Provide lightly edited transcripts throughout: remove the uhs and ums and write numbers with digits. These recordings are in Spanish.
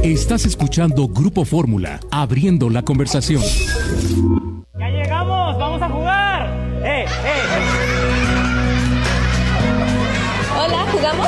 Estás escuchando Grupo Fórmula, abriendo la conversación. ¡Ya llegamos! ¡Vamos a jugar! Hola, ¿jugamos?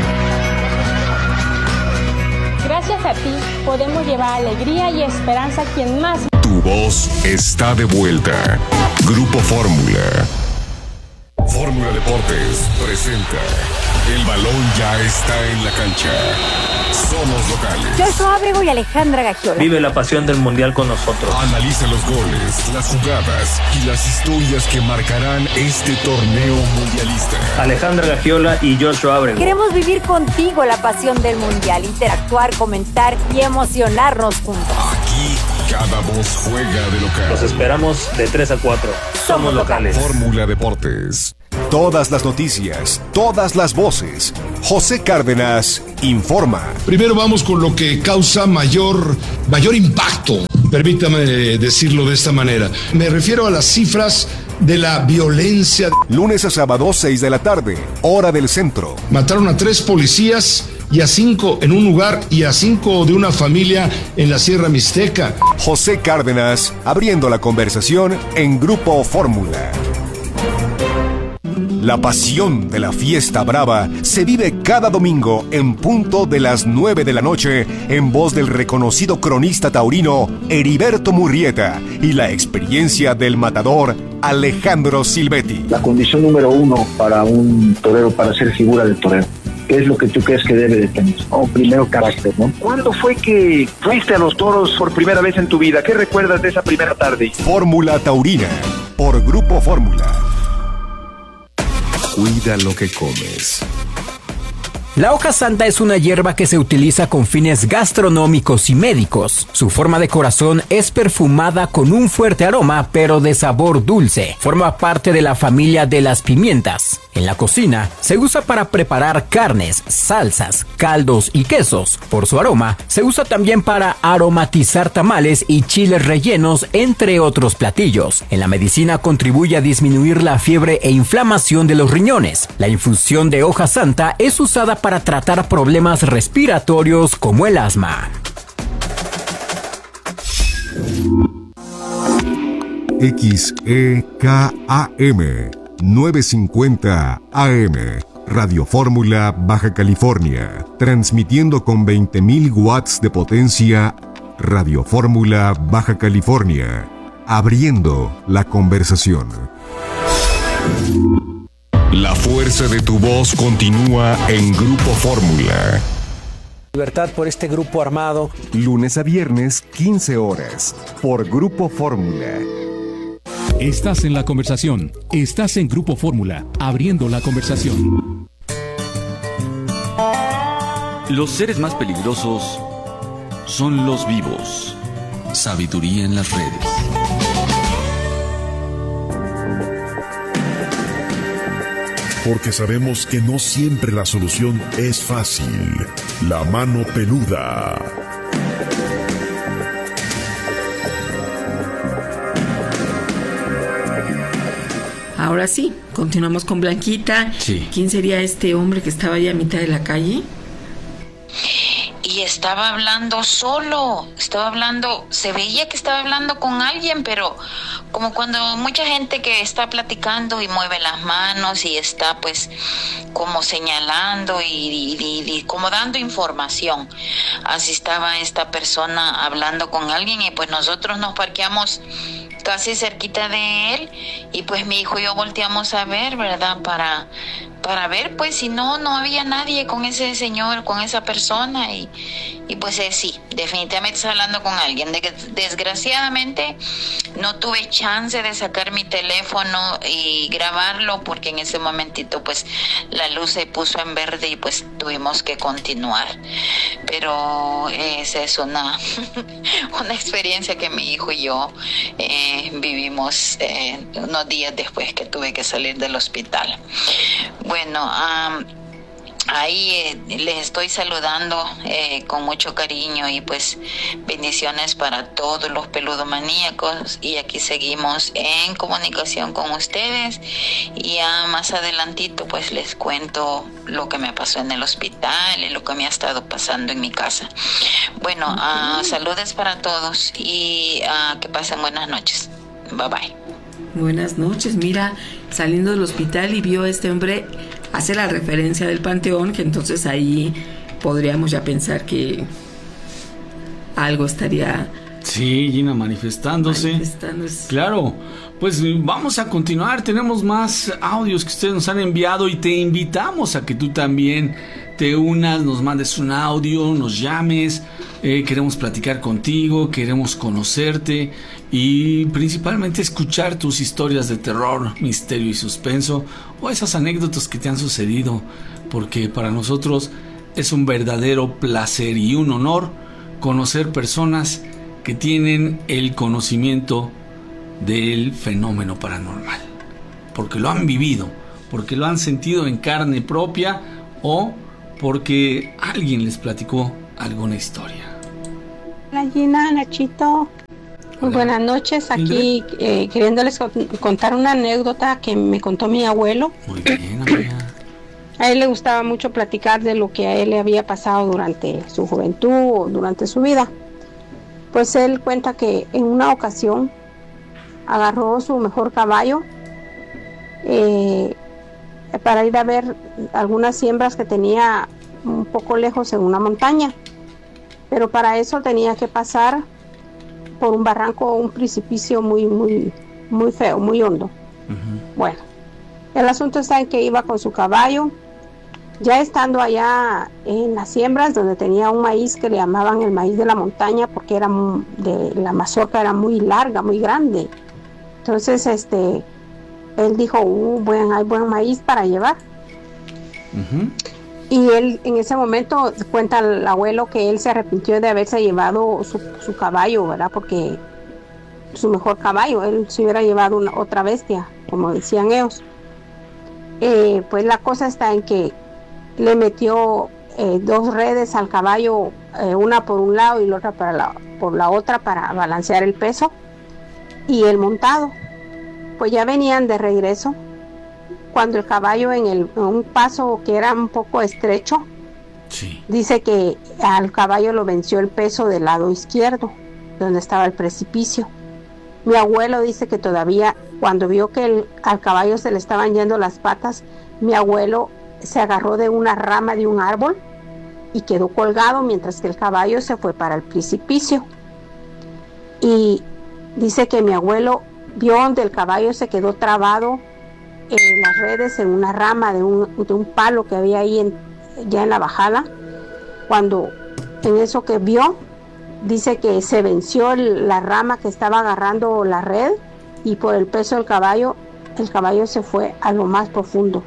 Gracias a ti podemos llevar alegría y esperanza a quien más. Tu voz está de vuelta. Grupo Fórmula. Fórmula Deportes presenta. El balón ya está en la cancha. Somos locales. Joshua Ábrego y Alejandra Gagiola. Vive la pasión del mundial con nosotros. Analiza los goles, las jugadas y las historias que marcarán este torneo mundialista. Alejandra Gagiola y Joshua Ábrego. Queremos vivir contigo la pasión del mundial, interactuar, comentar y emocionarnos juntos. Aquí cada voz juega de local. Los esperamos de 3 a 4. Somos locales. Fórmula Deportes. Todas las noticias, todas las voces. José Cárdenas informa. Primero vamos con lo que causa mayor impacto. Permítame decirlo de esta manera. Me refiero a las cifras de la violencia. Lunes a sábado, 6 de la tarde, hora del centro. Mataron a 3 policías y a 5 en un lugar y a 5 de una familia en la Sierra Mixteca. José Cárdenas abriendo la conversación en Grupo Fórmula. La pasión de la fiesta brava se vive cada domingo en punto de las 9 de la noche en voz del reconocido cronista taurino Heriberto Murrieta y la experiencia del matador Alejandro Silvetti. La condición número 1 para un torero, para ser figura del torero. ¿Qué es lo que tú crees que debe de tener? Primero, carácter, ¿no? ¿Cuándo fue que fuiste a los toros por primera vez en tu vida? ¿Qué recuerdas de esa primera tarde? Fórmula Taurina, por Grupo Fórmula. Cuida lo que comes. La hoja santa es una hierba que se utiliza con fines gastronómicos y médicos. Su forma de corazón es perfumada con un fuerte aroma, pero de sabor dulce. Forma parte de la familia de las pimientas. En la cocina se usa para preparar carnes, salsas, caldos y quesos. Por su aroma, se usa también para aromatizar tamales y chiles rellenos, entre otros platillos. En la medicina contribuye a disminuir la fiebre e inflamación de los riñones. La infusión de hoja santa es usada para tratar problemas respiratorios como el asma. XEKAM 950 AM, Radio Fórmula, Baja California, transmitiendo con 20.000 watts de potencia. Radio Fórmula, Baja California, abriendo la conversación. La fuerza de tu voz continúa en Grupo Fórmula. Libertad por este grupo armado. Lunes a viernes, 15 horas, por Grupo Fórmula. Estás en la conversación. Estás en Grupo Fórmula, abriendo la conversación. Los seres más peligrosos son los vivos. Sabiduría en las redes. Porque sabemos que no siempre la solución es fácil. La mano peluda. Ahora sí, continuamos con Blanquita. Sí. ¿Quién sería este hombre que estaba ahí a mitad de la calle? Y estaba hablando solo, se veía que estaba hablando con alguien, pero como cuando mucha gente que está platicando y mueve las manos y está pues como señalando y como dando información. Así estaba esta persona hablando con alguien y pues nosotros nos parqueamos casi cerquita de él y pues mi hijo y yo volteamos a ver, ¿verdad? Para ver pues si no había nadie con ese señor, con esa persona y pues sí, definitivamente está hablando con alguien. Desgraciadamente no tuve chance de sacar mi teléfono y grabarlo porque en ese momentito pues la luz se puso en verde y pues tuvimos que continuar. Pero esa es una experiencia que mi hijo y yo vivimos unos días después que tuve que salir del hospital. Bueno, ahí les estoy saludando con mucho cariño y pues bendiciones para todos los peludomaníacos, y aquí seguimos en comunicación con ustedes, y ya más adelantito pues les cuento lo que me pasó en el hospital y lo que me ha estado pasando en mi casa. Bueno, saludos para todos y que pasen buenas noches. Bye bye. Buenas noches. Mira, saliendo del hospital y vio a este hombre, hace la referencia del panteón, que entonces ahí podríamos ya pensar que algo estaría... Sí, Gina, manifestándose. Claro, pues vamos a continuar. Tenemos más audios que ustedes nos han enviado y te invitamos a que tú también te unas, nos mandes un audio, nos llames. Queremos platicar contigo, queremos conocerte y principalmente escuchar tus historias de terror, misterio y suspenso, o esas anécdotas que te han sucedido, porque para nosotros es un verdadero placer y un honor conocer personas que tienen el conocimiento del fenómeno paranormal, porque lo han vivido, porque lo han sentido en carne propia o porque alguien les platicó alguna historia. Hola Gina, Nachito, muy buenas noches. Aquí queriéndoles contar una anécdota que me contó mi abuelo. Muy bien, amiga. A él le gustaba mucho platicar de lo que a él le había pasado durante su juventud o durante su vida. Pues él cuenta que en una ocasión agarró su mejor caballo para ir a ver algunas siembras que tenía un poco lejos en una montaña. Pero para eso tenía que pasar por un barranco, un precipicio muy feo, muy hondo. Uh-huh. Bueno, el asunto está en que iba con su caballo, ya estando allá en las siembras donde tenía un maíz que le llamaban el maíz de la montaña, porque era la mazorca era muy larga, muy grande. Entonces él dijo, hay buen maíz para llevar. Uh-huh. Y él en ese momento cuenta el abuelo que él se arrepintió de haberse llevado su caballo, ¿verdad? Porque su mejor caballo, él se hubiera llevado otra bestia, como decían ellos. Pues la cosa está en que le metió 2 redes al caballo, una por un lado y la otra por la otra para balancear el peso, y el montado. Pues ya venían de regreso, cuando el caballo en un paso que era un poco estrecho, sí, dice que al caballo lo venció el peso del lado izquierdo, donde estaba el precipicio. Mi abuelo dice que todavía cuando vio que al caballo se le estaban yendo las patas, mi abuelo se agarró de una rama de un árbol y quedó colgado mientras que el caballo se fue para el precipicio. Y dice que mi abuelo vio donde el caballo se quedó trabado en las redes, en una rama de un palo que había ahí ya en la bajada. Cuando en eso que vio, dice que se venció la rama que estaba agarrando la red, y por el peso del caballo, el caballo se fue a lo más profundo.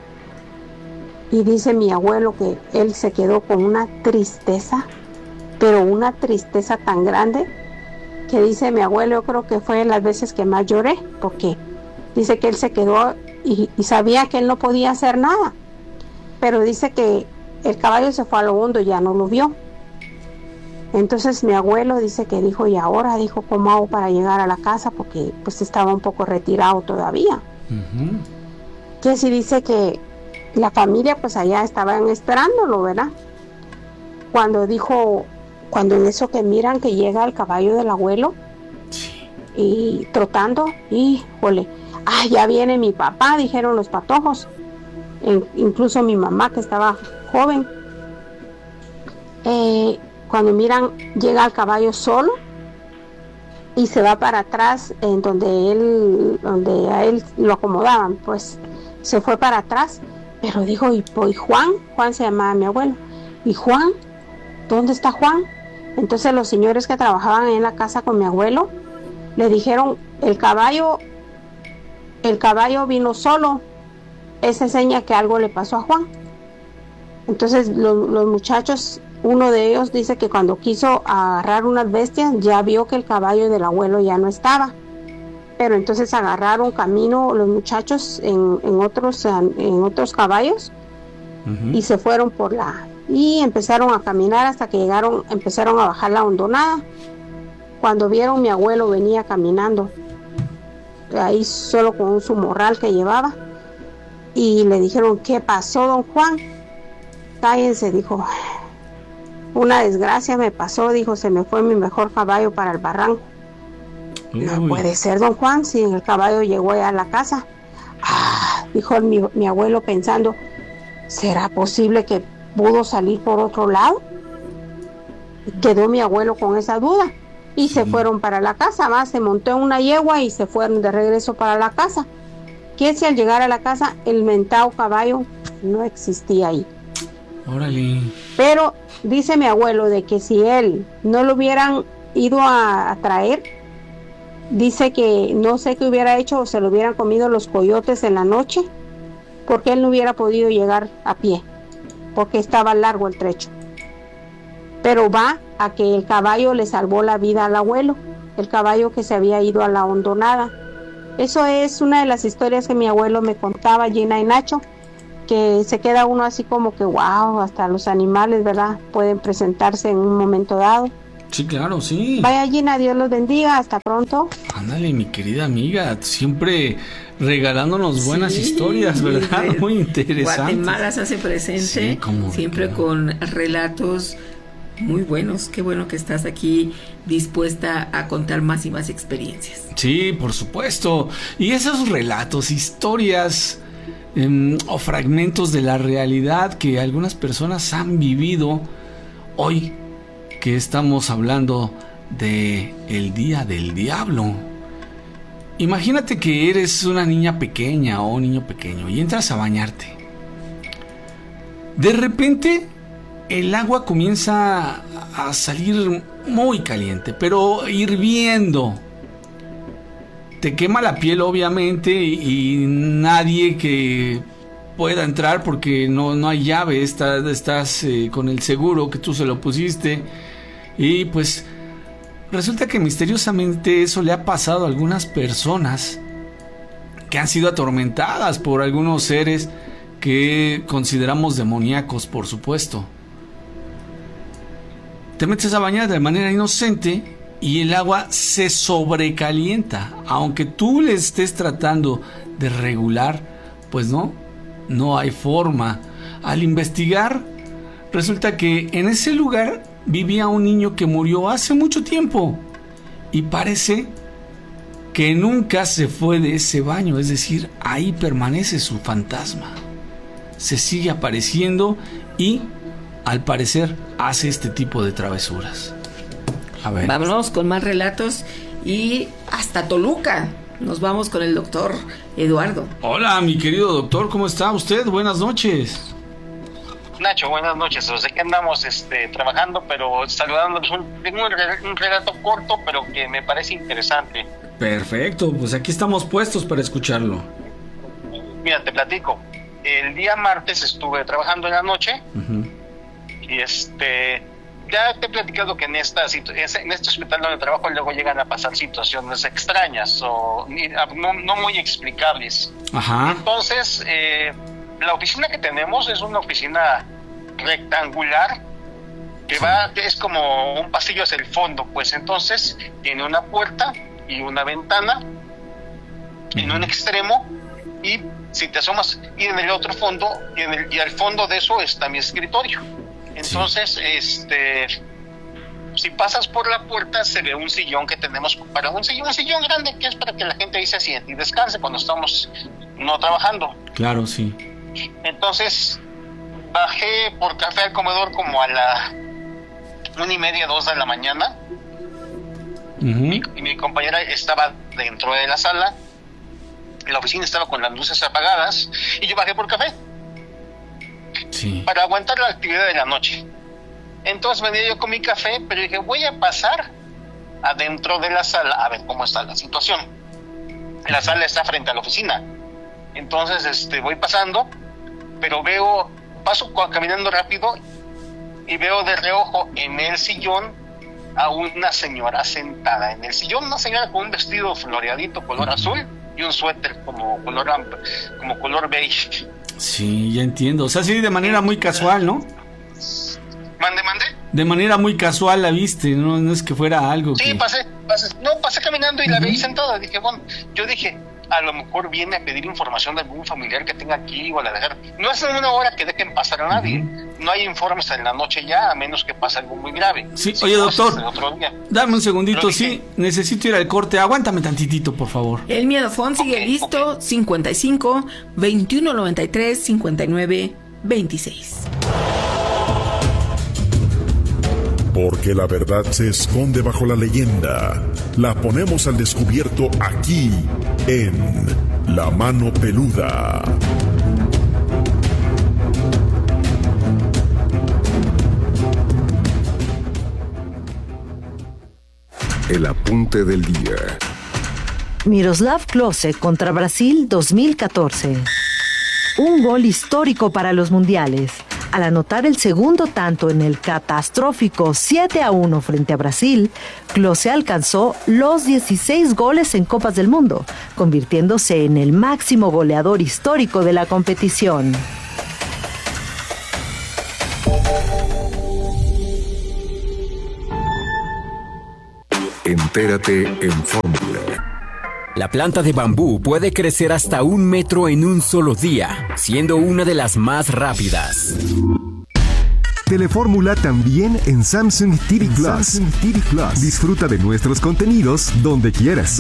Y dice mi abuelo que él se quedó con una tristeza, pero una tristeza tan grande, que dice mi abuelo, yo creo que fue las veces que más lloré, porque dice que él se quedó y sabía que él no podía hacer nada, pero dice que el caballo se fue a lo hondo y ya no lo vio. Entonces mi abuelo dice que dijo, y ahora, dijo, ¿cómo hago para llegar a la casa? Porque pues estaba un poco retirado todavía. Uh-huh. Que sí, dice que la familia pues allá estaban esperándolo, ¿verdad? Cuando en eso que miran que llega el caballo del abuelo, sí, y trotando, híjole, ya viene mi papá, dijeron los patojos, incluso mi mamá que estaba joven. Cuando miran, llega el caballo solo y se va para atrás, en donde a él lo acomodaban, pues se fue para atrás, pero dijo, ¿y Juan se llamaba mi abuelo? ¿Y Juan? ¿Dónde está Juan? Entonces los señores que trabajaban en la casa con mi abuelo le dijeron, el caballo vino solo, esa seña que algo le pasó a Juan. Entonces los muchachos, uno de ellos dice que cuando quiso agarrar unas bestias, ya vio que el caballo del abuelo ya no estaba, pero entonces agarraron camino los muchachos en otros caballos, y se fueron y empezaron a caminar hasta que empezaron a bajar la hondonada. Cuando vieron, mi abuelo venía caminando ahí solo con su morral que llevaba, y le dijeron: ¿qué pasó, don Juan? Cállense, dijo. Una desgracia me pasó, dijo, se me fue mi mejor caballo para el barranco. No puede ser, don Juan, si el caballo llegó ya a la casa. Dijo mi abuelo pensando: ¿será posible que pudo salir por otro lado? Quedó mi abuelo con esa duda y se fueron para la casa. Más se montó en una yegua y se fueron de regreso para la casa. Que si al llegar a la casa el mentado caballo no existía ahí. Órale. Pero dice mi abuelo de que si él no lo hubieran ido a traer, dice que no sé qué hubiera hecho, o se lo hubieran comido los coyotes en la noche, porque él no hubiera podido llegar a pie, porque estaba largo el trecho. Pero va a que el caballo le salvó la vida al abuelo, el caballo que se había ido a la hondonada. Eso es una de las historias que mi abuelo me contaba, Gina y Nacho, que se queda uno así como que wow, hasta los animales, ¿verdad?, pueden presentarse en un momento dado. Sí, claro, sí. Vaya, Gina, Dios los bendiga, hasta pronto. Ándale, mi querida amiga, siempre regalándonos buenas historias, ¿verdad? Muy interesante. Guatemala se hace presente, siempre con relatos muy buenos. Qué bueno que estás aquí dispuesta a contar más y más experiencias. Sí, por supuesto. Y esos relatos, historias o fragmentos de la realidad que algunas personas han vivido hoy, que estamos hablando de el Día del Diablo. Imagínate que eres una niña pequeña o un niño pequeño y entras a bañarte. De repente el agua comienza a salir muy caliente, pero hirviendo. Te quema la piel, obviamente, y nadie que pueda entrar porque no hay llave. Estás con el seguro que tú se lo pusiste. Y pues resulta que misteriosamente eso le ha pasado a algunas personas que han sido atormentadas por algunos seres que consideramos demoníacos, por supuesto. Te metes a bañar de manera inocente y el agua se sobrecalienta. Aunque tú le estés tratando de regular, pues no hay forma. Al investigar, resulta que en ese lugar vivía un niño que murió hace mucho tiempo y parece que nunca se fue de ese baño. Es decir, ahí permanece su fantasma. Se sigue apareciendo y, al parecer, hace este tipo de travesuras. A ver. Vámonos con más relatos y hasta Toluca. Nos vamos con el doctor Eduardo. Hola, mi querido doctor, ¿cómo está usted? Buenas noches. Nacho, buenas noches. Sé que andamos trabajando, pero saludándonos. Tengo un relato corto, pero que me parece interesante. Perfecto, pues aquí estamos puestos para escucharlo. Mira, te platico. El día martes estuve trabajando en la noche. Uh-huh. Y ya te he platicado que en este hospital donde trabajo luego llegan a pasar situaciones extrañas o no muy explicables. Ajá. Entonces, la oficina que tenemos es una oficina rectangular que es como un pasillo hacia el fondo, pues entonces tiene una puerta y una ventana en un extremo, y si te asomas, y en el otro fondo, y al fondo de eso está mi escritorio. Entonces, si pasas por la puerta se ve un sillón que tenemos para un sillón grande que es para que la gente ahí se siente y descanse cuando estamos no trabajando. Claro, sí. Entonces bajé por café al comedor como a la 1:30, 2 de la mañana. Uh-huh. Y mi compañera estaba dentro de la sala, la oficina estaba con las luces apagadas y yo bajé por café. Sí. Para aguantar la actividad de la noche. Entonces venía yo con mi café, pero dije, voy a pasar adentro de la sala a ver cómo está la situación. La sala está frente a la oficina. Entonces voy pasando, pero paso caminando rápido y veo de reojo en el sillón a una señora sentada en el sillón, una señora con un vestido floreadito color azul y un suéter como color beige. Sí, ya entiendo. O sea, sí, de manera muy casual, ¿no? ¿Mande? De manera muy casual la viste, no es que fuera algo Sí, que... pasé caminando y la vi sentada. Dije, bueno, yo dije, a lo mejor viene a pedir información de algún familiar que tenga aquí o a la dejar. No es en una hora que dejen pasar a nadie. No hay informes en la noche ya, a menos que pase algo muy grave. Sí, oye, doctor, dame un segundito, Dije, sí, necesito ir al corte. Aguántame tantitito, por favor. El Miedofón sigue listo, 55 21 93 59 26. Porque la verdad se esconde bajo la leyenda. La ponemos al descubierto aquí, en La Mano Peluda. El apunte del día. Miroslav Klose contra Brasil 2014. Un gol histórico para los mundiales. Al anotar el segundo tanto en el catastrófico 7-1 frente a Brasil, Klose alcanzó los 16 goles en Copas del Mundo, convirtiéndose en el máximo goleador histórico de la competición. Entérate en Fórmula. La planta de bambú puede crecer hasta 1 metro en un solo día, siendo una de las más rápidas. Telefórmula también en Samsung TV Plus. Disfruta de nuestros contenidos donde quieras.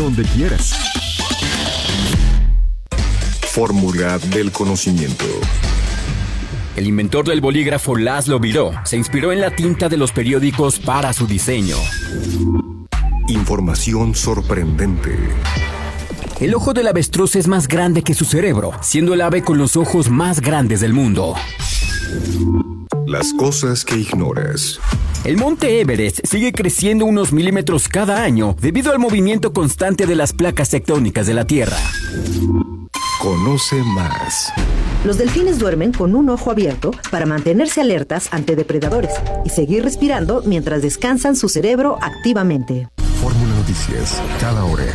Fórmula del conocimiento. El inventor del bolígrafo Laszlo Biró se inspiró en la tinta de los periódicos para su diseño. Información sorprendente. El ojo del avestruz es más grande que su cerebro, siendo el ave con los ojos más grandes del mundo. Las cosas que ignoras. El monte Everest sigue creciendo unos milímetros cada año debido al movimiento constante de las placas tectónicas de la Tierra. Conoce más. Los delfines duermen con un ojo abierto para mantenerse alertas ante depredadores y seguir respirando mientras descansan su cerebro activamente. Fórmula Noticias, cada hora.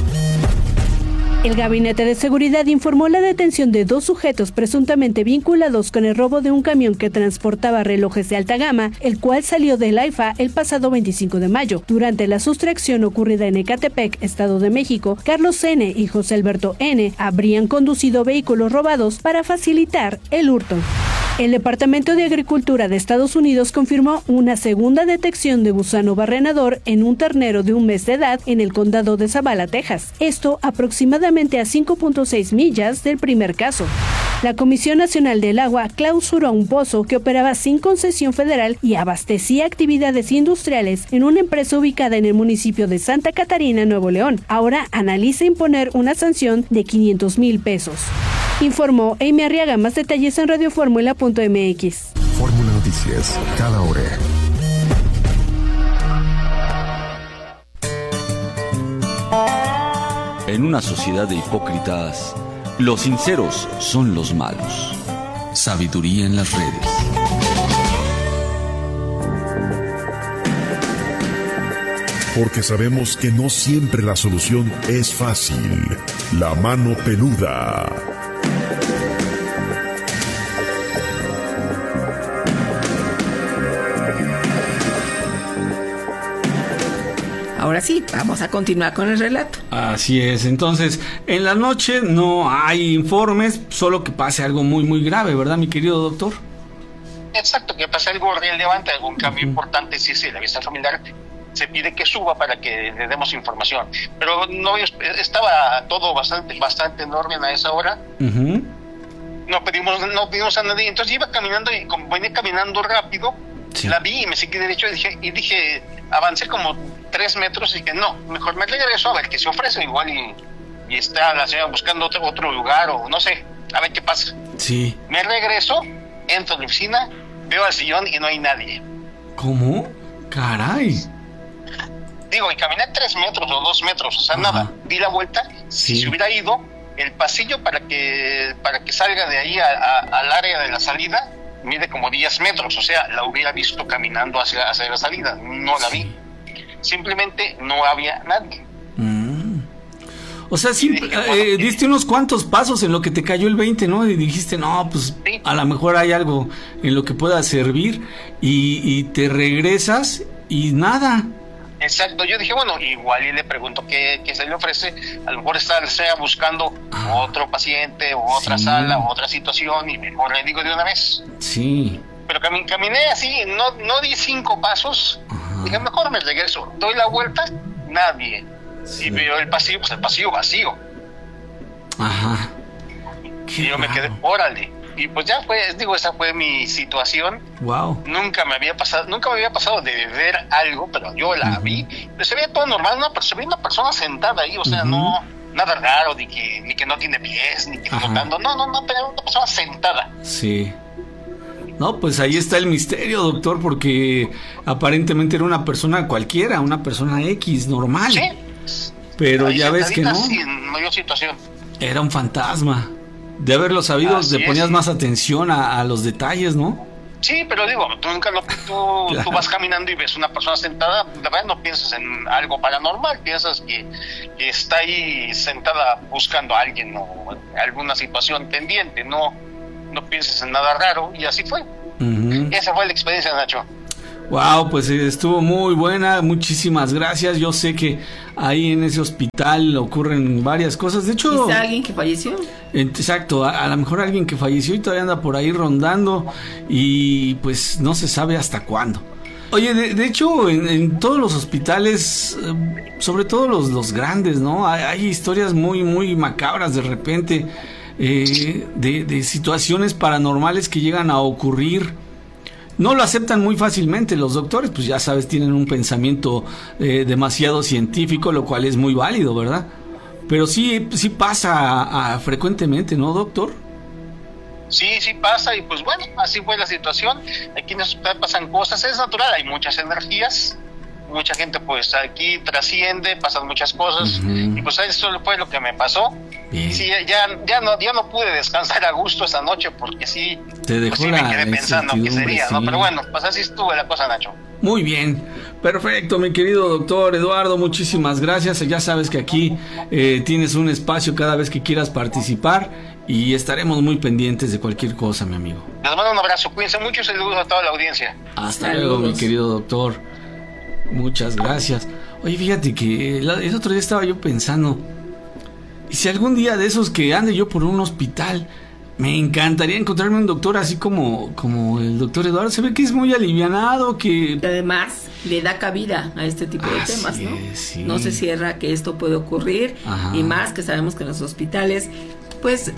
El Gabinete de Seguridad informó la detención de 2 sujetos presuntamente vinculados con el robo de un camión que transportaba relojes de alta gama, el cual salió del AIFA el pasado 25 de mayo. Durante la sustracción ocurrida en Ecatepec, Estado de México, Carlos N. y José Alberto N. habrían conducido vehículos robados para facilitar el hurto. El Departamento de Agricultura de Estados Unidos confirmó una segunda detección de gusano barrenador en un ternero de 1 mes de edad en el condado de Zavala, Texas. Esto aproximadamente a 5.6 millas del primer caso. La Comisión Nacional del Agua clausuró un pozo que operaba sin concesión federal y abastecía actividades industriales en una empresa ubicada en el municipio de Santa Catarina, Nuevo León. Ahora analiza imponer una sanción de 500,000 pesos. Informó Amy Arriaga. Más detalles en radioformula.mx. Fórmula Noticias, cada hora. En una sociedad de hipócritas, los sinceros son los malos. Sabiduría en las redes. Porque sabemos que no siempre la solución es fácil. La Mano Peluda. Ahora sí, vamos a continuar con el relato. Así es, entonces, en la noche no hay informes, solo que pase algo muy, muy grave, ¿verdad, mi querido doctor? Exacto, que pase algo relevante, algún cambio importante, sí, la vista familiar se pide que suba para que le demos información. Pero no estaba todo bastante en orden a esa hora. No pedimos a nadie, entonces iba caminando y como venía caminando rápido, la vi y me seguí derecho y dije, avancé como 3 metros y dije, no, mejor me regreso a ver qué se ofrece, igual y está la señora buscando otro lugar o no sé, a ver qué pasa. Sí. Me regreso, entro a la oficina, veo al sillón y no hay nadie. ¿Cómo? Caray. Digo, y caminé 3 metros o 2 metros, o sea, nada, di la vuelta, si se hubiera ido, el pasillo para que salga de ahí al área de la salida, mide como 10 metros, o sea, la hubiera visto caminando hacia la salida, no la vi. Simplemente no había nadie. O sea, sí, diste unos cuantos pasos en lo que te cayó el 20, ¿no? Y dijiste, no, pues sí, a lo mejor hay algo en lo que pueda servir, y te regresas y nada. Exacto, yo dije, bueno, igual y le pregunto qué se le ofrece, a lo mejor sea buscando otro paciente, o otra sala, o otra situación, y mejor le digo de una vez. Sí. Pero caminé así, no di 5 pasos, dije, mejor me regreso, doy la vuelta, nadie. Sí. Y veo el pasillo, pues el pasillo vacío. Ajá. Y yo me quedé, órale. Y pues ya esa fue mi situación. Wow. Nunca me había pasado de ver algo, pero yo la vi. Pero se veía todo normal, se veía una persona sentada ahí, o sea, no, nada raro, ni que no tiene pies, ni que flotando. No, pero una persona sentada. Sí. No, pues ahí está el misterio, doctor, porque aparentemente era una persona cualquiera, una persona X, normal. Sí. Pero ahí ya ves que no. Sí, en mayor situación. Era un fantasma. De haberlo sabido, le ponías más atención a los detalles, ¿no? Sí, pero digo, tú vas caminando y ves una persona sentada, la verdad no piensas en algo paranormal, piensas que está ahí sentada buscando a alguien o alguna situación pendiente, no pienses en nada raro, y así fue. Esa fue la experiencia, Nacho. Wow, pues estuvo muy buena, muchísimas gracias. Yo sé que ahí en ese hospital ocurren varias cosas. De hecho, ¿está alguien que falleció? Exacto, a lo mejor alguien que falleció y todavía anda por ahí rondando, y pues no se sabe hasta cuándo. Oye, de hecho, en todos los hospitales, sobre todo los grandes, ¿no? Hay historias muy, muy macabras de repente, de situaciones paranormales que llegan a ocurrir. No lo aceptan muy fácilmente los doctores, pues ya sabes, tienen un pensamiento demasiado científico, lo cual es muy válido, ¿verdad? Pero sí pasa frecuentemente, ¿no, doctor? Sí pasa, y pues bueno, así fue la situación. Aquí en el hospital pasan cosas, es natural, hay muchas energías, mucha gente pues aquí trasciende, pasan muchas cosas, y pues eso fue lo que me pasó. Bien. Sí, ya no pude descansar a gusto esa noche, porque sí, te dejó pues sí me quedé pensando qué sería, sí. ¿no? Pero bueno, pues así estuvo la cosa, Nacho. Muy bien, perfecto, mi querido doctor Eduardo, muchísimas gracias. Ya sabes que aquí tienes un espacio cada vez que quieras participar, y estaremos muy pendientes de cualquier cosa, mi amigo. Les mando un abrazo, cuídense mucho y saludos a toda la audiencia. Hasta luego, mi querido doctor. Muchas gracias. Oye, fíjate que el otro día estaba yo pensando, y si algún día de esos que ande yo por un hospital, me encantaría encontrarme un doctor así como el doctor Eduardo. Se ve que es muy alivianado, que además le da cabida a este tipo de temas, ¿no? Sí. No se cierra que esto puede ocurrir. Ajá. Y más que sabemos que en los hospitales pues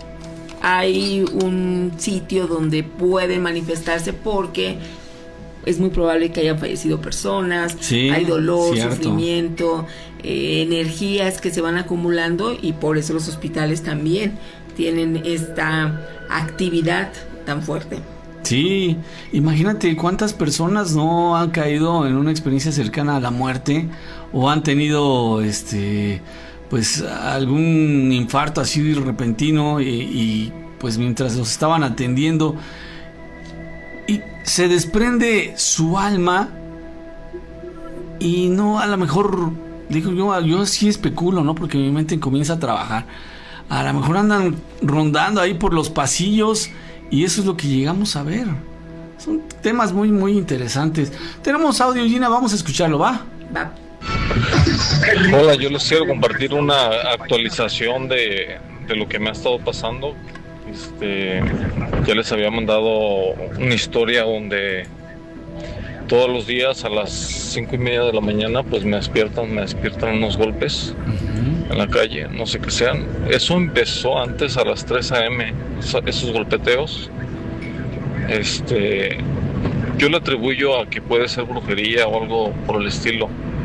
hay un sitio donde pueden manifestarse, porque es muy probable que hayan fallecido personas, hay dolor, sufrimiento, energías que se van acumulando, y por eso los hospitales también tienen esta actividad tan fuerte. Sí, imagínate cuántas personas no han caído en una experiencia cercana a la muerte, o han tenido pues algún infarto así repentino, y pues mientras los estaban atendiendo, y se desprende su alma, y no, a lo mejor, digo yo sí especulo, ¿no? Porque mi mente comienza a trabajar. A lo mejor andan rondando ahí por los pasillos, y eso es lo que llegamos a ver. Son temas muy, muy interesantes. Tenemos audio, Gina, vamos a escucharlo, ¿va? Va. Hola, yo les quiero compartir una actualización de lo que me ha estado pasando. Ya les había mandado una historia donde todos los días a las 5:30 de la mañana pues me despiertan unos golpes en la calle, no sé qué sean. Eso empezó antes a las 3 a.m., esos golpeteos. Yo le atribuyo a que puede ser brujería o algo por el estilo.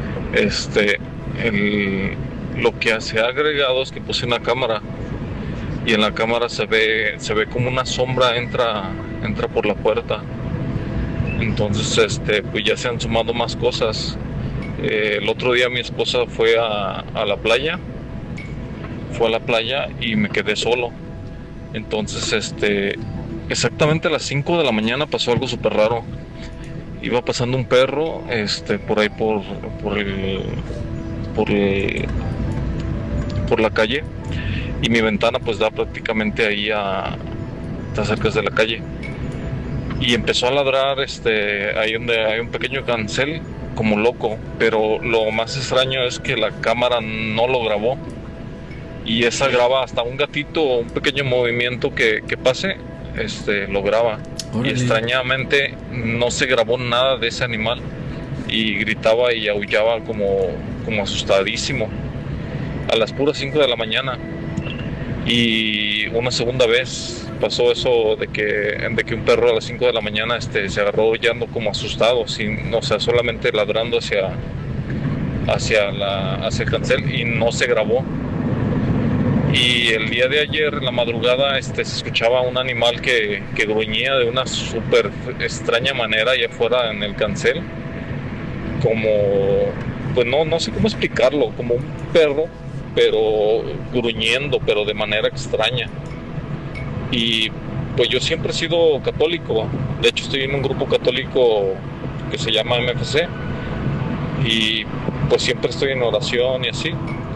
Lo que se ha agregado es que puse una cámara, y en la cámara se ve como una sombra entra por la puerta. Entonces pues ya se han sumado más cosas. El otro día mi esposa fue a la playa y me quedé solo. Entonces exactamente a las 5 de la mañana pasó algo súper raro. Iba pasando un perro por ahí por por la calle y mi ventana pues da prácticamente ahí está cerca de la calle. Y empezó a ladrar ahí donde hay un pequeño cancel como loco, pero lo más extraño es que la cámara no lo grabó. Y esa graba hasta un gatito o un pequeño movimiento que pase, lo graba. Órale. Y extrañamente no se grabó nada de ese animal y gritaba y aullaba como asustadísimo a las puras 5 de la mañana. Y una segunda vez pasó eso de que un perro a las 5 de la mañana se agarró aullando como asustado, solamente ladrando hacia el cancel, y no se grabó. Y el día de ayer, en la madrugada, se escuchaba un animal que gruñía de una súper extraña manera allá afuera en el cancel. Como, pues no sé cómo explicarlo, como un perro, pero gruñendo, pero de manera extraña. Y pues yo siempre he sido católico. De hecho, estoy en un grupo católico que se llama MFC. Y pues siempre estoy en oración y así.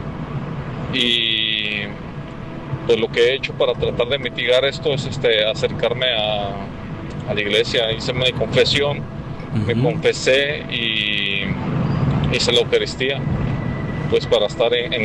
Y pues lo que he hecho para tratar de mitigar esto es acercarme a la iglesia. Hice mi confesión, me confesé y hice la Eucaristía, pues para estar en